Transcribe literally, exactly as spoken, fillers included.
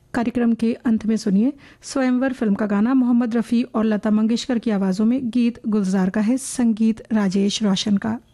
कार्यक्रम के अंत में सुनिए स्वयंवर फिल्म का गाना मोहम्मद रफ़ी और लता मंगेशकर की आवाज़ों में। गीत गुलजार का है, संगीत राजेश रोशन का।